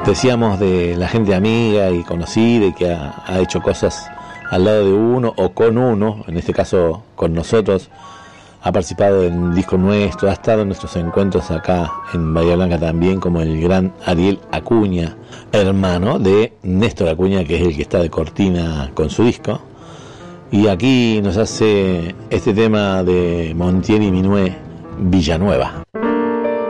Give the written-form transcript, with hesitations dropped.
Decíamos de la gente amiga y conocida y que ha hecho cosas al lado de uno o con uno, en este caso con nosotros, ha participado en discos nuestros, ha estado en nuestros encuentros acá en Bahía Blanca también, como el gran Ariel Acuña, hermano de Néstor Acuña, que es el que está de cortina con su disco. Y aquí nos hace este tema de Montiel y Minué, Villanueva.